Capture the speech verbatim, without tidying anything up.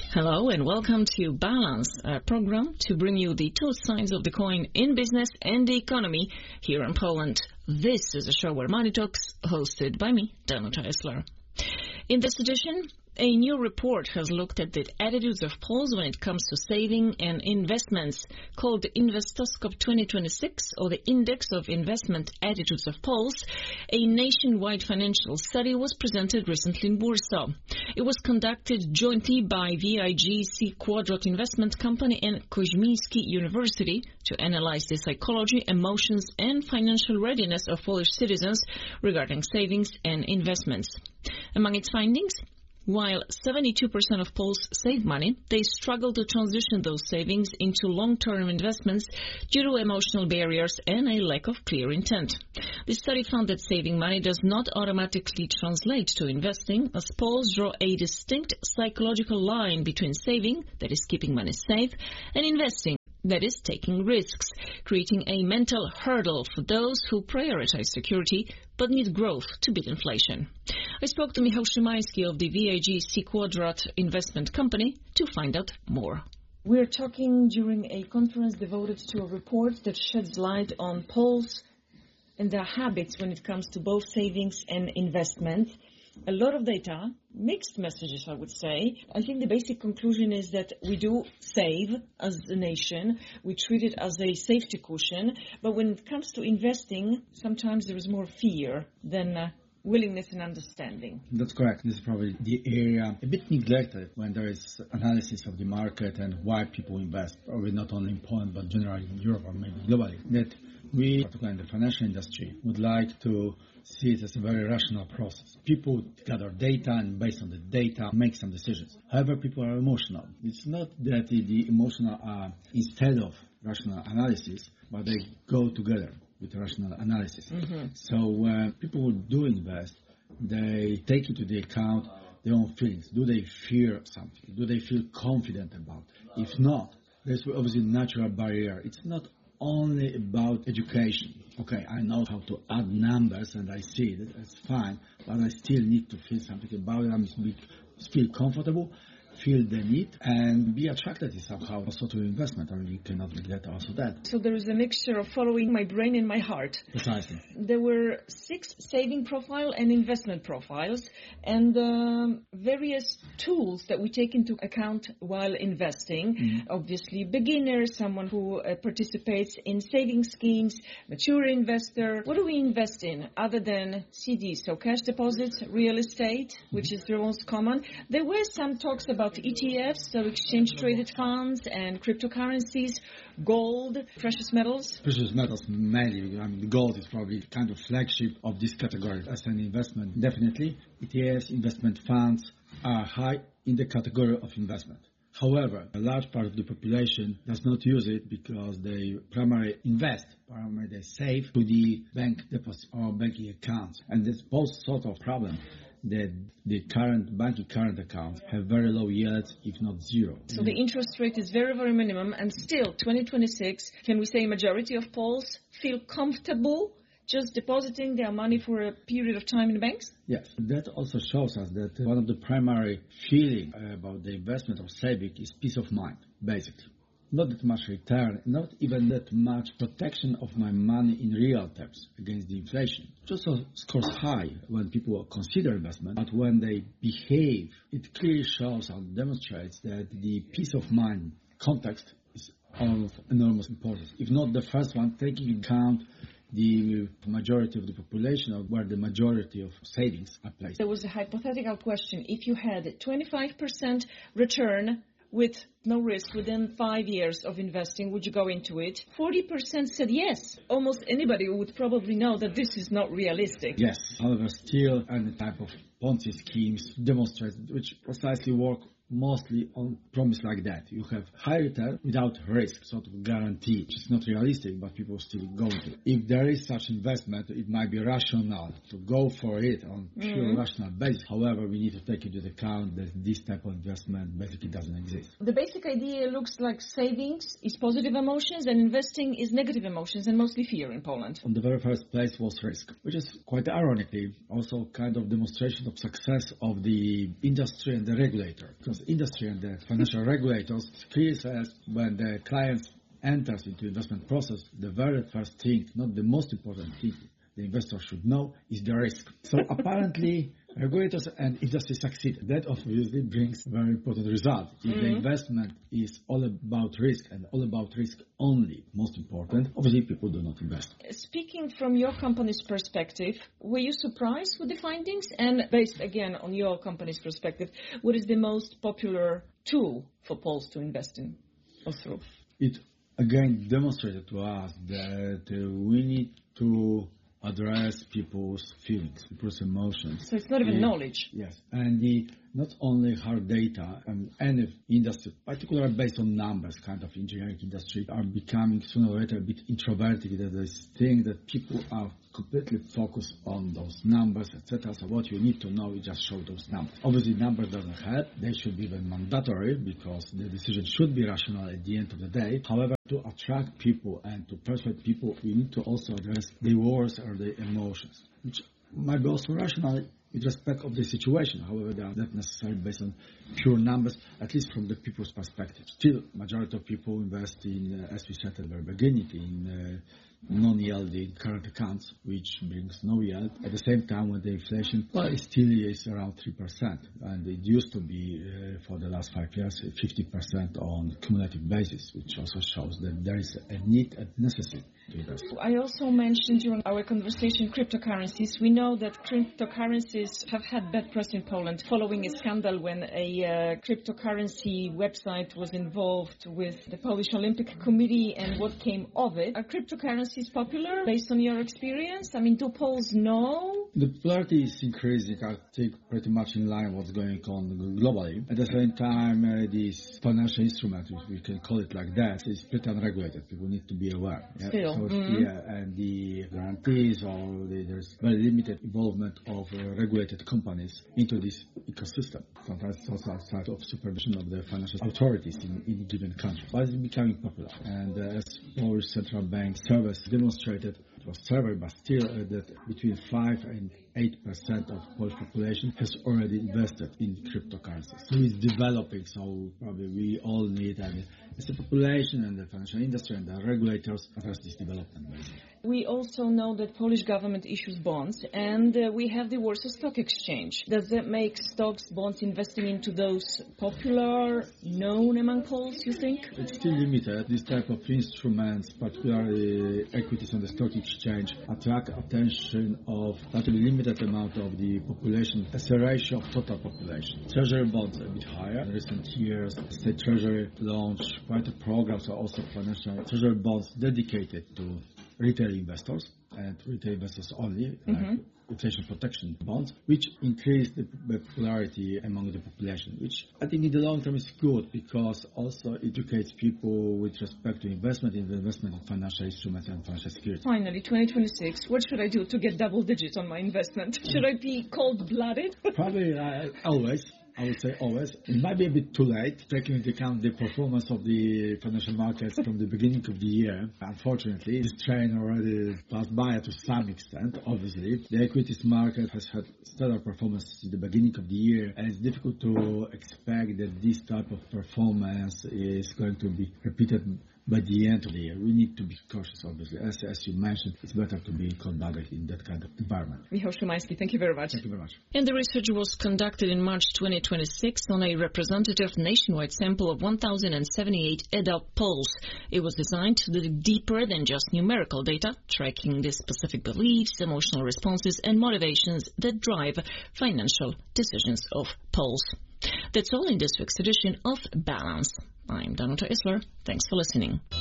Hello and welcome to Balance, a program to bring you the two sides of the coin in business and the economy here in Poland. This is a show where money talks, hosted by me, Danuta Esler. In this edition, a new report has looked at the attitudes of Poles when it comes to saving and investments, called the Investoscope twenty twenty-six, or the Index of Investment Attitudes of Poles. A nationwide financial study was presented recently in Warsaw. It was conducted jointly by V I G C Quadrat Investment Company and Koźmiński University to analyze the psychology, emotions, and financial readiness of Polish citizens regarding savings and investments. Among its findings, while seventy-two percent of Poles save money, they struggle to transition those savings into long-term investments due to emotional barriers and a lack of clear intent. The study found that saving money does not automatically translate to investing, as Poles draw a distinct psychological line between saving, that is keeping money safe, and investing, that is taking risks, creating a mental hurdle for those who prioritize security but need growth to beat inflation. I spoke to Michał Szymański of the V I G C Quadrat Investment Company to find out more. We're talking during a conference devoted to a report that sheds light on Poles and their habits when it comes to both savings and investment. A lot of data, mixed messages, I would say. I think the basic conclusion is that we do save as a nation. We treat it as a safety cushion. But when it comes to investing, sometimes there is more fear than uh, willingness and understanding. That's correct. This is probably the area a bit neglected when there is analysis of the market and why people invest, probably not only in Poland, but generally in Europe or maybe globally. That we, particularly in the financial industry, would like to see it as a very rational process. People gather data and based on the data make some decisions. However, people are emotional. It's not that the emotional are instead of rational analysis, but they go together with rational analysis. Mm-hmm. So when people do invest, they take into the account their own feelings. Do they fear something? Do they feel confident about it? If not, there's obviously a natural barrier. It's not only about education. Okay, I know how to add numbers and I see it, that's fine, but I still need to feel something about it. I feel comfortable, feel the need, and be attracted somehow also to investment. I mean, you cannot neglect also that. So there is a mixture of following my brain and my heart. Precisely. There were six saving profile and investment profiles and um, various tools that we take into account while investing. Mm-hmm. Obviously, beginner, someone who uh, participates in saving schemes, mature investor. What do we invest in other than C Ds? So cash deposits, real estate, which mm-hmm. is the most common. There were some talks about E T Fs, so exchange-traded funds and cryptocurrencies, gold, precious metals. Precious metals mainly. I mean, gold is probably kind of flagship of this category as an investment. Definitely, E T Fs, investment funds are high in the category of investment. However, a large part of the population does not use it because they primarily invest, primarily they save to the bank deposits or banking accounts. And there's both sort of problem. That the current banking current accounts have very low yields, if not zero. So the interest rate is very, very minimum, and still, twenty twenty-six, can we say a majority of Poles feel comfortable just depositing their money for a period of time in banks? Yes. That also shows us that one of the primary feelings about the investment or saving is peace of mind, basically. Not that much return, not even that much protection of my money in real terms against the inflation. It also scores high when people consider investment, but when they behave, it clearly shows and demonstrates that the peace of mind context is of enormous importance. If not the first one, taking into account the majority of the population or where the majority of savings are placed. There was a hypothetical question. If you had twenty-five percent return with no risk within five years of investing, would you go into it? forty percent said yes. Almost anybody would probably know that this is not realistic. Yes. However, still any type of Ponzi schemes demonstrate which precisely work mostly on promise like that. You have high return without risk, sort of guarantee, which is not realistic, but people still go to it. If there is such investment, it might be rational to go for it on pure mm-hmm. rational basis. However, we need to take into account that this type of investment basically doesn't exist. The basic idea looks like savings is positive emotions and investing is negative emotions and mostly fear in Poland. On the very first place was risk, which is quite ironically also kind of demonstration of success of the industry and the regulator. Because industry and the financial regulators criticize when the clients enters into investment process, the very first thing, not the most important thing the investor should know, is the risk. So apparently, regulators and industry succeed. That obviously brings very important result. If mm-hmm. the investment is all about risk and all about risk only, most important, obviously people do not invest. Speaking from your company's perspective, were you surprised with the findings? And based again on your company's perspective, what is the most popular tool for Poles to invest in or through? It again demonstrated to us that uh, we need to address people's feelings, people's emotions. So it's not even the, knowledge. Yes, and the, not only hard data, and any industry, particularly based on numbers, kind of engineering industry, are becoming sooner or later a bit introverted. That they think that people are completely focused on those numbers, et cetera. So what you need to know is just show those numbers. Obviously, numbers doesn't help. They should be even mandatory because the decision should be rational at the end of the day. However, to attract people and to persuade people, we need to also address the words or the emotions, which might be also rational with respect of the situation. However, they are not necessarily based on pure numbers, at least from the people's perspective. Still, majority of people invest in, uh, as we said at the very beginning, in uh, non-yielding current accounts, which brings no yield. At the same time, when the inflation well, it still is around three percent, and it used to be uh, for the last five years fifty percent on cumulative basis, which also shows that there is a need and necessity to invest. I also mentioned during our conversation cryptocurrencies. We know that cryptocurrencies have had bad press in Poland following a scandal when a uh, cryptocurrency website was involved with the Polish Olympic Committee and what came of it. Are cryptocurrencies popular based on your experience? I mean, do Poles know? The popularity is increasing, I think, pretty much in line with what's going on globally. At the same time, uh, this financial instrument, if we can call it like that, is pretty unregulated. People need to be aware. Yeah? Still. So, mm-hmm. yeah, and the guarantees or the, there's very limited involvement of uh, regulated companies into this ecosystem. Sometimes it's also outside of supervision of the financial authorities in, in given country. But it's becoming popular. And uh, as Polish Central Bank service demonstrated, it was surveyed, but still uh, that between five and eight percent of Polish population has already invested in cryptocurrencies. So it's developing, so probably we all need, I mean, as a population and the financial industry and the regulators address this development basically. We also know that Polish government issues bonds, and uh, we have the Warsaw Stock Exchange. Does that make stocks, bonds, investing into those popular, known among Poles, you think? It's still limited. This type of instruments, particularly equities on the stock exchange, attract attention of relatively limited amount of the population as a ratio of total population. Treasury bonds are a bit higher. In recent years, State Treasury launched quite a program, so also financial treasury bonds dedicated to retail investors and retail investors only, mm-hmm. like inflation protection bonds, which increase the popularity among the population, which I think in the long term is good because also educates people with respect to investment in the investment in financial instruments and financial security. Finally, twenty twenty-six, what should I do to get double digits on my investment? Should I be cold-blooded? Probably uh, always. I would say always. It might be a bit too late, taking into account the performance of the financial markets from the beginning of the year. Unfortunately, this train already passed by to some extent, obviously. The equities market has had stellar performance at the beginning of the year, and it's difficult to expect that this type of performance is going to be repeated by the end of the year. We need to be cautious, obviously. As, as you mentioned, it's better to be cold-blooded in that kind of environment. Michał Szymański, thank you very much. Thank you very much. And the research was conducted in March twenty twenty-six on a representative nationwide sample of one thousand seventy-eight adult Poles. It was designed to dig deeper than just numerical data, tracking the specific beliefs, emotional responses, and motivations that drive financial decisions of Poles. That's all in this week's edition of Balance. I'm Danuta Isler. Thanks for listening.